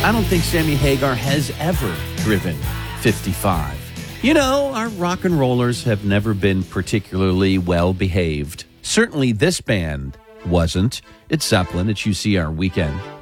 I don't think Sammy Hagar has ever driven 55. You know, our rock and rollers have never been particularly well behaved. Certainly this band wasn't. It's Zeppelin. It's UCR Weekend.